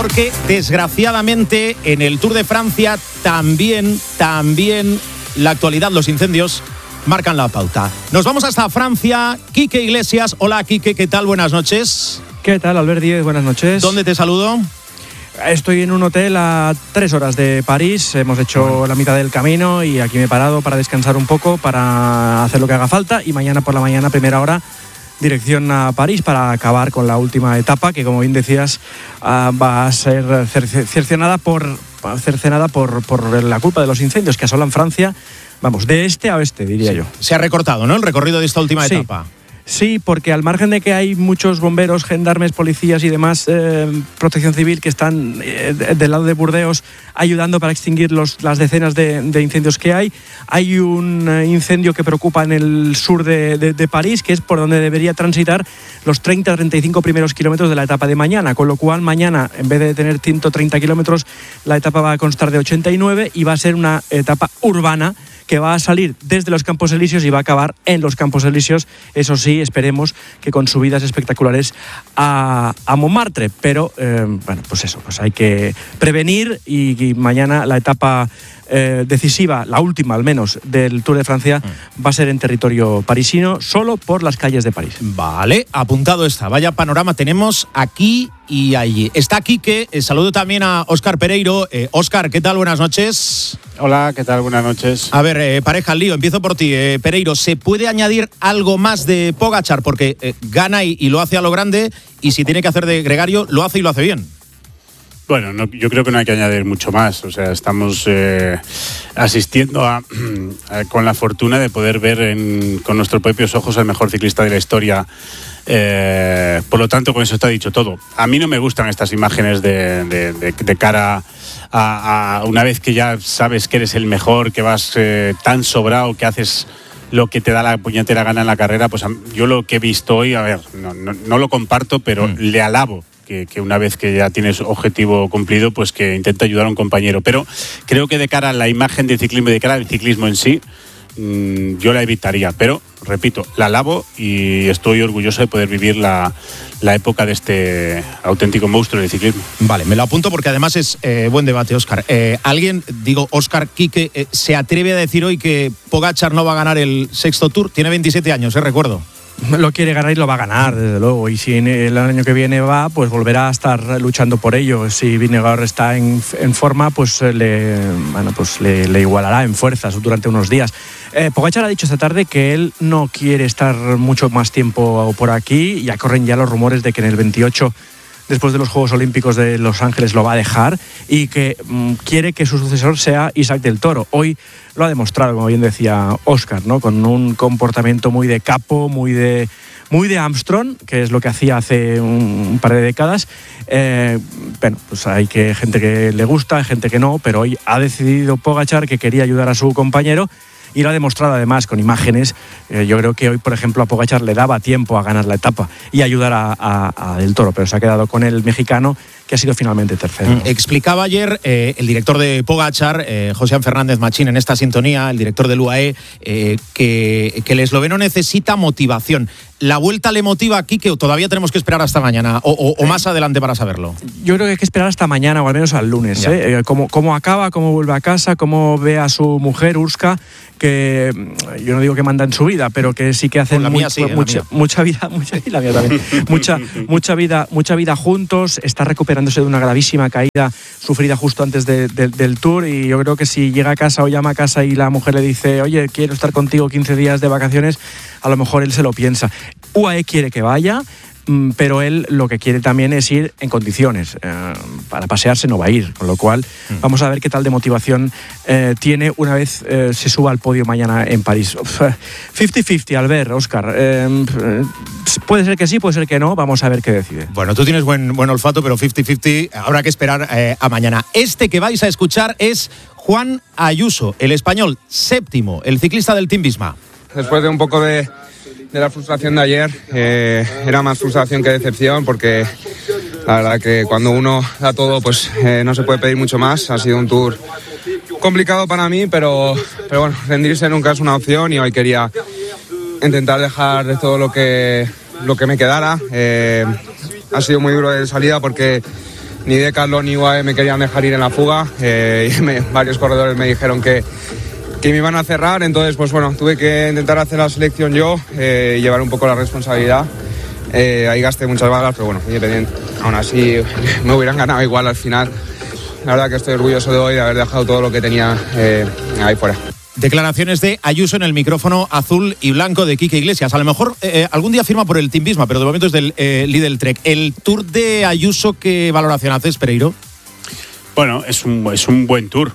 porque desgraciadamente en el Tour de Francia también la actualidad, los incendios marcan la pauta. Nos vamos hasta Francia. Quique Iglesias. Hola, Quique, ¿qué tal? Buenas noches. ¿Qué tal, Albert Díez? Buenas noches. ¿Dónde te saludo? Estoy en un hotel a 3 horas de París. Hemos hecho la mitad del camino y aquí me he parado para descansar un poco, para hacer lo que haga falta, y mañana por la mañana, primera hora, dirección a París para acabar con la última etapa, que como bien decías va a ser cercenada por la culpa de los incendios que asolan Francia. Vamos, de este a oeste, diría yo. Se ha recortado, ¿no?, el recorrido de esta última etapa. Sí, porque al margen de que hay muchos bomberos, gendarmes, policías y demás, protección civil, que están del lado de Burdeos ayudando para extinguir las decenas de incendios que hay un incendio que preocupa en el sur de París, que es por donde debería transitar los 30-35 primeros kilómetros de la etapa de mañana, con lo cual mañana, en vez de tener 130 kilómetros, la etapa va a constar de 89 y va a ser una etapa urbana que va a salir desde los Campos Elíseos y va a acabar en los Campos Elíseos. Eso sí, esperemos que con subidas espectaculares a Montmartre. Pero, pues hay que prevenir y mañana la etapa decisiva, la última al menos, del Tour de Francia va a ser en territorio parisino, solo por las calles de París. Vale, apuntado está. Vaya panorama tenemos aquí y allí. Está aquí que saludo también a Óscar Pereiro. Óscar, ¿qué tal? Buenas noches. Hola, ¿qué tal? Buenas noches. A ver, pareja al lío, empiezo por ti. Pereiro, ¿se puede añadir algo más de Pogačar? Porque gana y lo hace a lo grande, y si tiene que hacer de gregario, lo hace y lo hace bien. Bueno, yo creo que no hay que añadir mucho más. O sea, estamos asistiendo con la fortuna de poder ver con nuestros propios ojos al mejor ciclista de la historia. Por lo tanto, con eso está dicho todo. A mí no me gustan estas imágenes de cara a una vez que ya sabes que eres el mejor, que vas tan sobrado, que haces lo que te da la puñetera gana en la carrera. Pues yo lo que he visto hoy, a ver, no lo comparto, pero le alabo. Que una vez que ya tienes objetivo cumplido, pues que intenta ayudar a un compañero. Pero creo que de cara a la imagen del ciclismo y de cara al ciclismo en sí, yo la evitaría. Pero, repito, la alabo y estoy orgulloso de poder vivir la época de este auténtico monstruo del ciclismo. Vale, me lo apunto porque además es buen debate, Óscar. Óscar, Quique, ¿se atreve a decir hoy que Pogačar no va a ganar el sexto Tour? Tiene 27 años, recuerdo. Lo quiere ganar y lo va a ganar, desde luego. Y si el año que viene va, pues volverá a estar luchando por ello. Si Vingegaard está en forma, pues le igualará en fuerzas durante unos días. Pogačar ha dicho esta tarde que él no quiere estar mucho más tiempo por aquí. Ya corren los rumores de que en el 28, después de los Juegos Olímpicos de Los Ángeles, lo va a dejar, y que quiere que su sucesor sea Isaac del Toro. Hoy lo ha demostrado, como bien decía Óscar, ¿no?, con un comportamiento muy de capo, muy de Armstrong, que es lo que hacía hace un par de décadas. Pues hay gente que le gusta, gente que no, pero hoy ha decidido Pogačar que quería ayudar a su compañero. Y lo ha demostrado además con imágenes. Yo creo que hoy, por ejemplo, a Pogačar le daba tiempo a ganar la etapa y ayudar a Del Toro, pero se ha quedado con el mexicano, que ha sido finalmente tercero. Explicaba ayer el director de Pogačar, José Fernández Machín, en esta sintonía, el director del UAE, que el esloveno necesita motivación. ¿La vuelta le motiva aquí, que todavía tenemos que esperar hasta mañana o más adelante para saberlo? Yo creo que hay que esperar hasta mañana o al menos al lunes. Cómo acaba, cómo vuelve a casa, cómo ve a su mujer, Urska, que yo no digo que manda en su vida, pero que sí que hacen mucha vida juntos. Está recuperándose de una gravísima caída sufrida justo antes del Tour, y yo creo que si llega a casa o llama a casa y la mujer le dice, oye, quiero estar contigo 15 días de vacaciones, a lo mejor él se lo piensa. UAE quiere que vaya, pero él lo que quiere también es ir en condiciones. Para pasearse no va a ir, con lo cual vamos a ver qué tal de motivación tiene una vez se suba al podio mañana en París. 50-50, Albert, Óscar. Puede ser que sí, puede ser que no, vamos a ver qué decide. Bueno, tú tienes buen olfato, pero 50-50 habrá que esperar a mañana. Este que vais a escuchar es Juan Ayuso, el español, séptimo, el ciclista del Team Visma. Después de un poco de la frustración de ayer, era más frustración que decepción, porque la verdad que cuando uno da todo, pues no se puede pedir mucho más. Ha sido un Tour complicado para mí, pero bueno, rendirse nunca es una opción, y hoy quería intentar dejar de todo lo que me quedara. Ha sido muy duro de salida porque ni Decathlon ni UAE me querían dejar ir en la fuga. Varios corredores me dijeron que me iban a cerrar, entonces pues bueno, tuve que intentar hacer la selección yo y llevar un poco la responsabilidad. Ahí gasté muchas balas, pero bueno, independiente, aún así me hubieran ganado igual al final. La verdad que estoy orgulloso de hoy de haber dejado todo lo que tenía ahí fuera. Declaraciones de Ayuso en el micrófono azul y blanco de Quique Iglesias. A lo mejor algún día firma por el Team Visma, pero de momento es del Lidl Trek. ¿El Tour de Ayuso qué valoración haces, Pereiro? Bueno, es un buen tour,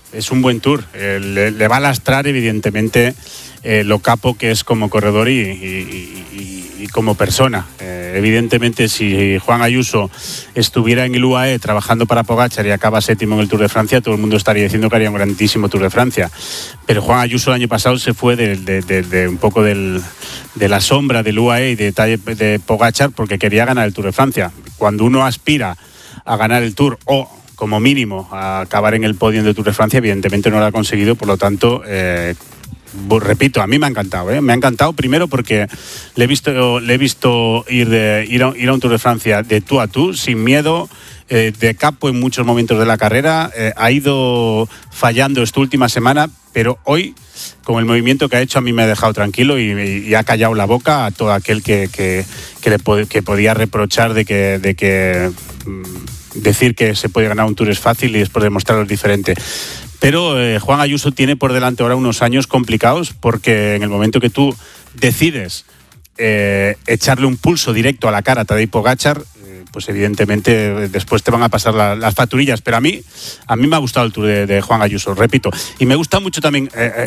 le va a lastrar evidentemente lo capo que es como corredor y como persona. Evidentemente, si Juan Ayuso estuviera en el UAE trabajando para Pogačar y acaba séptimo en el Tour de Francia, todo el mundo estaría diciendo que haría un grandísimo Tour de Francia. Pero Juan Ayuso el año pasado se fue de un poco de la sombra del UAE y de Pogačar porque quería ganar el Tour de Francia. Cuando uno aspira a ganar el Tour o como mínimo a acabar en el podio del Tour de Francia, evidentemente no lo ha conseguido, por lo tanto, repito, a mí me ha encantado, me ha encantado primero porque le he visto ir a un Tour de Francia de tú a tú, sin miedo, de capo en muchos momentos de la carrera, ha ido fallando esta última semana, pero hoy, con el movimiento que ha hecho, a mí me ha dejado tranquilo y ha callado la boca a todo aquel que podía reprochar de que decir que se puede ganar un Tour es fácil y después demostrarlo es diferente. Pero Juan Ayuso tiene por delante ahora unos años complicados porque en el momento que tú decides echarle un pulso directo a la cara a Tadej Pogačar, pues evidentemente después te van a pasar las facturillas. Pero a mí me ha gustado el Tour de Juan Ayuso, repito. Y me gusta mucho también,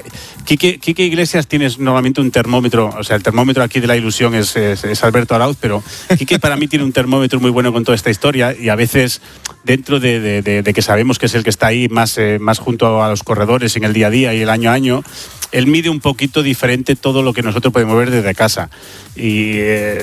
Quique Iglesias tienes normalmente un termómetro, o sea, el termómetro aquí de la ilusión es Alberto Arauz, pero Quique para mí tiene un termómetro muy bueno con toda esta historia y a veces dentro de que sabemos que es el que está ahí más junto a los corredores en el día a día y el año a año, él mide un poquito diferente todo lo que nosotros podemos ver desde casa. Y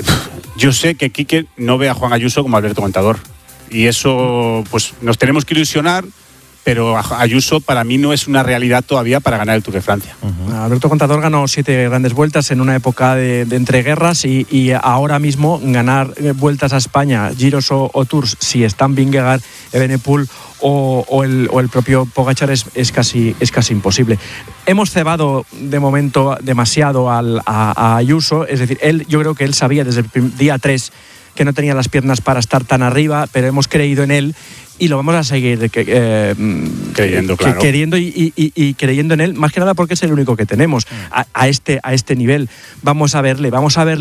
yo sé que Quique no ve a Juan Ayuso como Alberto Contador. Y eso, pues nos tenemos que ilusionar, pero Ayuso para mí no es una realidad todavía para ganar el Tour de Francia. Alberto Contador ganó 7 grandes vueltas en una época de entreguerras y ahora mismo ganar vueltas a España, Giros o Tours, si están Vingegaard, Evenepoel o el propio Pogačar es casi imposible. Hemos cebado de momento demasiado a Ayuso, es decir, yo creo que él sabía desde el día 3 que no tenía las piernas para estar tan arriba, pero hemos creído en él y lo vamos a seguir creyendo, claro. Queriendo y creyendo en él, más que nada porque es el único que tenemos a este nivel. Vamos a verle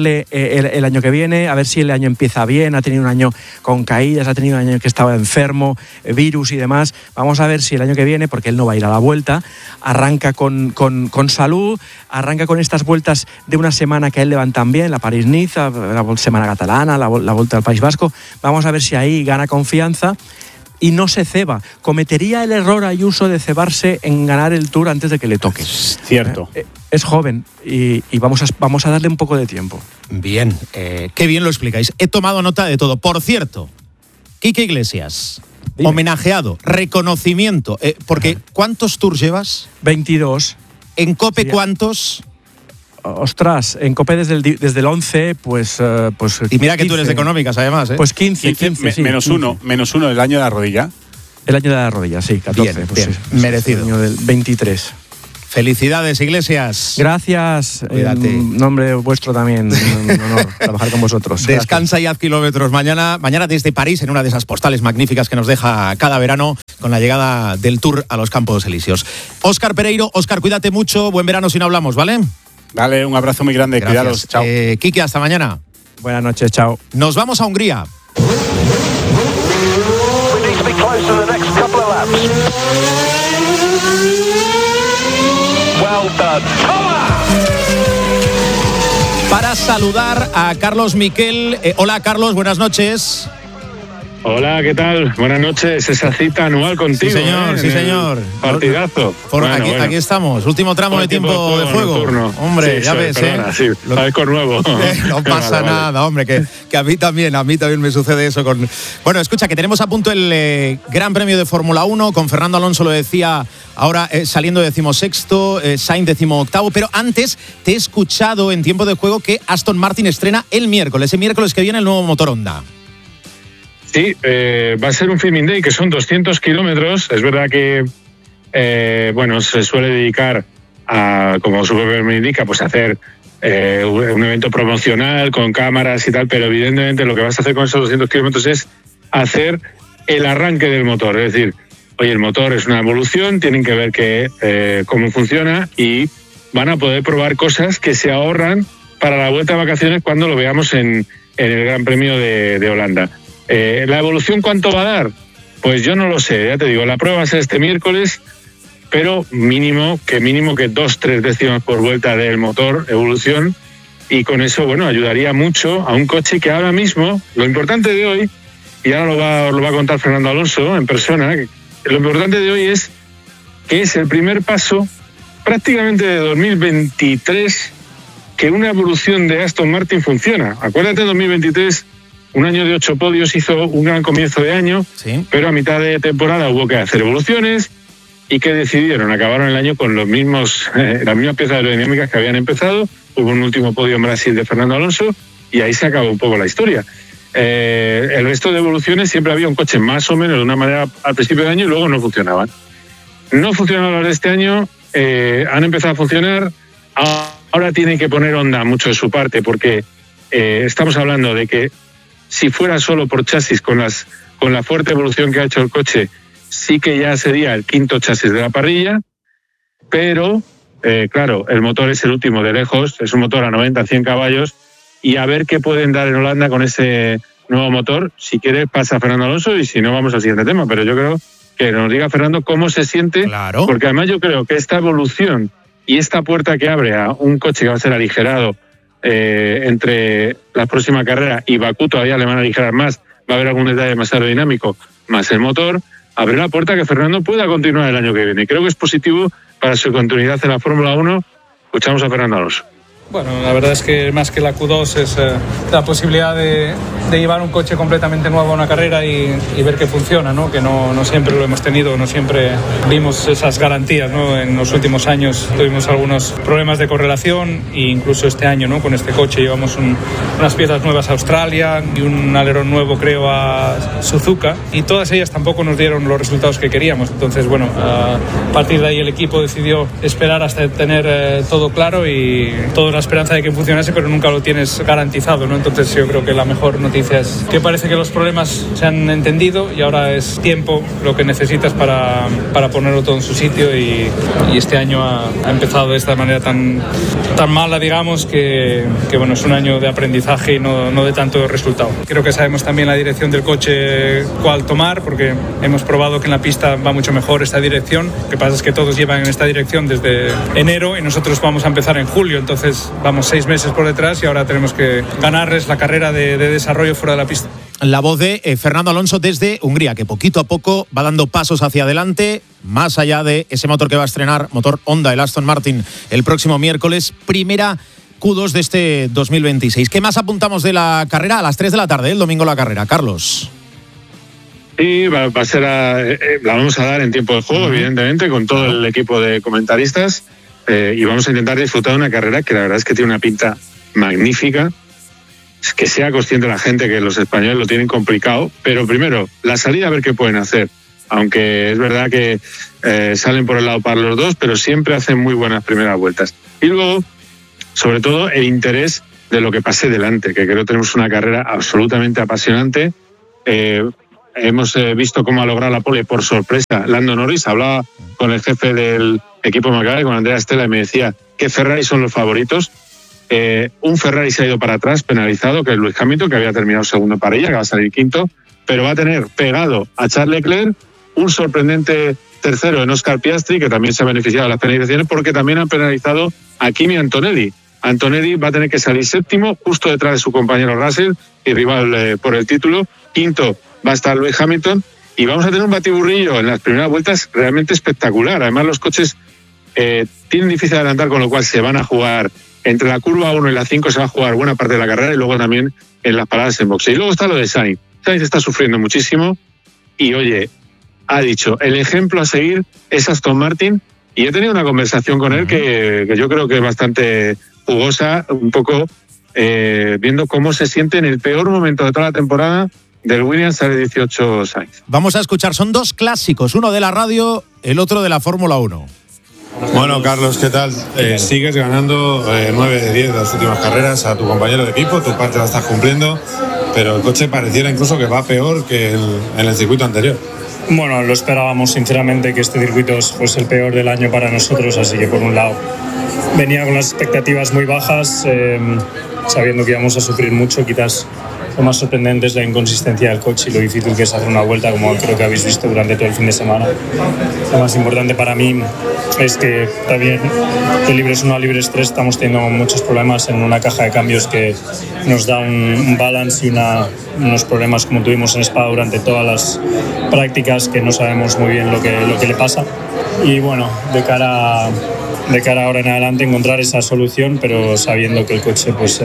el año que viene, a ver si el año empieza bien. Ha tenido un año con caídas, ha tenido un año que estaba enfermo, virus y demás. Vamos a ver si el año que viene, porque él no va a ir a la Vuelta, arranca con salud, arranca con estas vueltas de una semana que a él le van tan bien, la París-Niza, la semana catalana, la Vuelta al País Vasco. Vamos a ver si ahí gana confianza y no se ceba. Cometería el error Ayuso de cebarse en ganar el Tour antes de que le toque. Cierto. Es joven y vamos a darle un poco de tiempo. Bien, qué bien lo explicáis. He tomado nota de todo. Por cierto, Quique Iglesias, dime. Homenajeado, reconocimiento, porque ¿cuántos Tours llevas? 22. ¿En COPE cuántos? Ostras, en COPE desde el 11, pues y mira 15. que tú eres de económicas, además, ¿eh? Pues 15 sí, menos 1 el año de la rodilla. El año de la rodilla, sí, 14. Bien, pues bien, sí, merecido. El año del 23. Felicidades, Iglesias. Gracias. Cuídate. En nombre vuestro también, un honor trabajar con vosotros. Descansa Gracias. y haz kilómetros. Mañana desde París, en una de esas postales magníficas que nos deja cada verano con la llegada del Tour a los Campos Elíseos. Óscar Pereiro, Óscar, cuídate mucho. Buen verano si no hablamos, ¿vale? Dale, un abrazo muy grande. Gracias. Cuidados. Chao. Quique, hasta mañana. Buenas noches, chao. Nos vamos a Hungría. Para saludar a Carlos Miquel. Hola, Carlos, buenas noches. Hola, ¿qué tal? Buenas noches. Esa cita anual contigo. Sí, señor, sí, señor. Partidazo. Aquí estamos. Último tramo de tiempo de juego. Hombre, sí, ya ves, perdona, sí, algo nuevo. No pasa nada, hombre, que a mí también me sucede eso con... Bueno, escucha, que tenemos a punto el Gran Premio de Fórmula 1, con Fernando Alonso, lo decía ahora, saliendo 16º, Sainz 18º, pero antes te he escuchado en tiempo de juego que Aston Martin estrena el miércoles que viene el nuevo motor Honda. Sí, va a ser un filming day que son 200 kilómetros. Es verdad que, se suele dedicar a, como su propio nombre indica, pues a hacer un evento promocional con cámaras y tal, pero evidentemente lo que vas a hacer con esos 200 kilómetros es hacer el arranque del motor. Es decir, oye, el motor es una evolución, tienen que ver cómo funciona y van a poder probar cosas que se ahorran para la vuelta de vacaciones cuando lo veamos en el Gran Premio de Holanda. ¿La evolución cuánto va a dar? Pues yo no lo sé, ya te digo, la prueba va a ser este miércoles, pero mínimo que 2-3 décimas por vuelta del motor, evolución, y con eso, ayudaría mucho a un coche que ahora mismo, lo importante de hoy, y ahora lo va a contar Fernando Alonso en persona, lo importante de hoy es que es el primer paso prácticamente de 2023 que una evolución de Aston Martin funciona. Acuérdate, 2023, un año de 8 podios, hizo un gran comienzo de año, sí, pero a mitad de temporada hubo que hacer evoluciones y que acabaron el año con las mismas piezas aerodinámicas que habían empezado. Hubo un último podio en Brasil de Fernando Alonso y ahí se acabó un poco la historia. El resto de evoluciones siempre había un coche más o menos de una manera al principio de año y luego no funcionaban. No funcionaron las de este año, han empezado a funcionar. Ahora tienen que poner Honda mucho de su parte porque estamos hablando de que si fuera solo por chasis con la fuerte evolución que ha hecho el coche, sí que ya sería el quinto chasis de la parrilla, pero claro, el motor es el último de lejos, es un motor a 90-100 caballos y a ver qué pueden dar en Holanda con ese nuevo motor. Si quieres pasa Fernando Alonso y si no vamos al siguiente tema, pero yo creo que nos diga Fernando cómo se siente, claro, porque además yo creo que esta evolución y esta puerta que abre a un coche que va a ser aligerado entre la próxima carrera y Bakú todavía le van a aligerar más, va a haber algún detalle más aerodinámico, más el motor, abre la puerta que Fernando pueda continuar el año que viene. Creo que es positivo para su continuidad en la Fórmula 1. Escuchamos a Fernando Alonso. Bueno, la verdad es que más que la Q2 es la posibilidad de llevar un coche completamente nuevo a una carrera y ver que funciona, ¿no? Que no siempre lo hemos tenido, no siempre vimos esas garantías, ¿no? En los últimos años tuvimos algunos problemas de correlación e incluso este año, ¿no? Con este coche llevamos unas piezas nuevas a Australia y un alerón nuevo, creo, a Suzuka, y todas ellas tampoco nos dieron los resultados que queríamos. Entonces, a partir de ahí el equipo decidió esperar hasta tener todo claro y toda la esperanza de que funcionase, pero nunca lo tienes garantizado, ¿no? Entonces yo creo que la mejor noticia es que parece que los problemas se han entendido y ahora es tiempo lo que necesitas para ponerlo todo en su sitio y este año ha empezado de esta manera tan mala, digamos, que es un año de aprendizaje y no de tanto resultado. Creo que sabemos también la dirección del coche cuál tomar, porque hemos probado que en la pista va mucho mejor esta dirección. Lo que pasa es que todos llevan en esta dirección desde enero y nosotros vamos a empezar en julio, entonces vamos 6 meses por detrás y ahora tenemos que ganarles la carrera de desarrollo fuera de la pista. La voz de Fernando Alonso desde Hungría, que poquito a poco va dando pasos hacia adelante, más allá de ese motor que va a estrenar, motor Honda, el Aston Martin, el próximo miércoles, primera Q2 de este 2026. ¿Qué más apuntamos de la carrera? A las 3 de la tarde, el domingo la carrera. Carlos. Sí, va a ser la vamos a dar en tiempo de juego, evidentemente, con todo el equipo de comentaristas. Y vamos a intentar disfrutar de una carrera que la verdad es que tiene una pinta magnífica. Es que sea consciente la gente que los españoles lo tienen complicado, pero primero, la salida a ver qué pueden hacer. Aunque es verdad que salen por el lado para los dos, pero siempre hacen muy buenas primeras vueltas. Y luego, sobre todo, el interés de lo que pase delante, que creo que tenemos una carrera absolutamente apasionante. Hemos visto cómo ha logrado la pole por sorpresa Lando Norris. Hablaba con el jefe del equipo McLaren, con Andrea Stella, y me decía que Ferrari son los favoritos. Un Ferrari se ha ido para atrás, penalizado, que es Lewis Hamilton, que había terminado segundo en parrilla, que va a salir quinto, pero va a tener pegado a Charles Leclerc un sorprendente tercero en Oscar Piastri, que también se ha beneficiado de las penalizaciones, porque también han penalizado a Kimi Antonelli. Antonelli va a tener que salir séptimo, justo detrás de su compañero Russell y rival por el título. Quinto va a estar Lewis Hamilton y vamos a tener un batiburrillo en las primeras vueltas realmente espectacular. Además, los coches tienen difícil adelantar, con lo cual se van a jugar entre la curva 1 y la 5, se va a jugar buena parte de la carrera y luego también en las paradas en boxe. Y luego está lo de Sainz. Sainz está sufriendo muchísimo y, oye, ha dicho, el ejemplo a seguir es Aston Martin, y he tenido una conversación con él que yo creo que es bastante jugosa, un poco viendo cómo se siente en el peor momento de toda la temporada, Del Williams sale 18 Sainz. Vamos a escuchar, son dos clásicos, uno de la radio, el otro de la Fórmula 1. Bueno, Carlos, ¿qué tal? Sigues ganando 9 de 10 de las últimas carreras a tu compañero de equipo, tu parte la estás cumpliendo, pero el coche pareciera incluso que va peor que en el circuito anterior. Bueno, lo esperábamos sinceramente que este circuito fuese el peor del año para nosotros, así que por un lado venía con las expectativas muy bajas, sabiendo que íbamos a sufrir mucho. Quizás lo más sorprendente es la inconsistencia del coche y lo difícil que es hacer una vuelta, como creo que habéis visto durante todo el fin de semana. Lo más importante para mí es que también de libres 1 a libres 3 estamos teniendo muchos problemas en una caja de cambios que nos da un balance y unos problemas como tuvimos en Spa durante todas las prácticas, que no sabemos muy bien lo que le pasa. Y bueno, de cara ahora en adelante encontrar esa solución, pero sabiendo que el coche, pues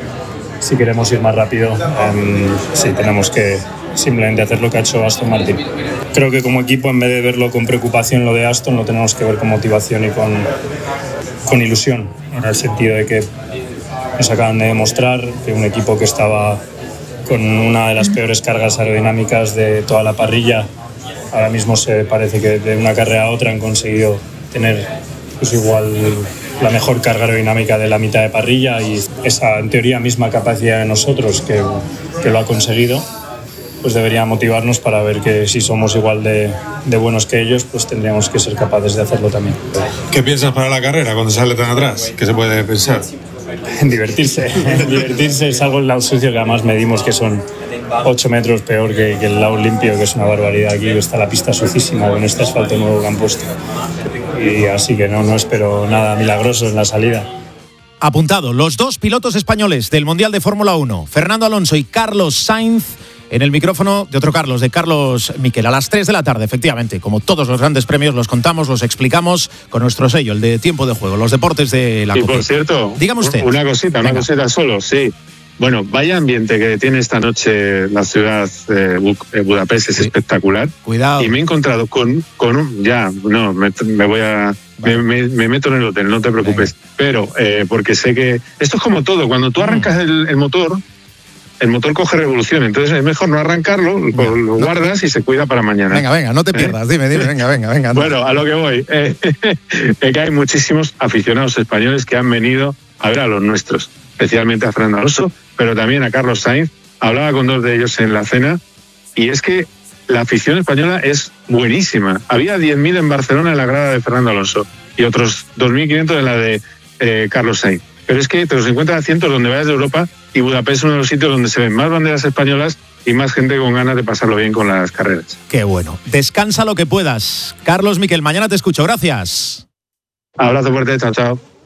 si queremos ir más rápido, sí tenemos que simplemente hacer lo que ha hecho Aston Martin. Creo que como equipo, en vez de verlo con preocupación lo de Aston, lo tenemos que ver con motivación y con ilusión, en el sentido de que nos acaban de demostrar que un equipo que estaba con una de las peores cargas aerodinámicas de toda la parrilla, ahora mismo se parece que de una carrera a otra han conseguido tener pues igual la mejor carga aerodinámica de la mitad de parrilla, y esa en teoría misma capacidad de nosotros que lo ha conseguido, pues debería motivarnos para ver que si somos igual de buenos que ellos, pues tendríamos que ser capaces de hacerlo también. ¿Qué piensas para la carrera cuando sale tan atrás? ¿Qué se puede pensar? En divertirse. Divertirse es algo en lado sucio que además medimos que son 8 metros peor que el lado limpio, que es una barbaridad. Aquí está la pista sucísima con este asfalto nuevo que han puesto. Y así que no espero nada milagroso en la salida. Apuntado, los dos pilotos españoles del Mundial de Fórmula 1, Fernando Alonso y Carlos Sainz, en el micrófono de otro Carlos, de Carlos Miquel, a las 3 de la tarde, efectivamente. Como todos los grandes premios, los contamos, los explicamos con nuestro sello, el de Tiempo de Juego, los deportes de la Y COPE. por cierto, dígame usted. Una cosita solo, sí. Bueno, vaya ambiente que tiene esta noche la ciudad de Budapest, es espectacular. Cuidado. Y me he encontrado con un... Me meto en el hotel, no te preocupes. Venga. Pero, porque sé que... Esto es como todo, cuando tú arrancas el motor coge revolución, entonces es mejor no arrancarlo, lo guardas y se cuida para mañana. Venga, no te pierdas, dime, venga. Bueno, a lo que voy, que hay muchísimos aficionados españoles que han venido a ver a los nuestros, especialmente a Fernando Alonso, pero también a Carlos Sainz. Hablaba con dos de ellos en la cena, y es que la afición española es buenísima. Había 10.000 en Barcelona en la grada de Fernando Alonso y otros 2.500 en la de Carlos Sainz. Pero es que te los encuentras a cientos donde vayas de Europa, y Budapest es uno de los sitios donde se ven más banderas españolas y más gente con ganas de pasarlo bien con las carreras. Qué bueno. Descansa lo que puedas. Carlos Miquel, mañana te escucho. Gracias. Abrazo fuerte, chao.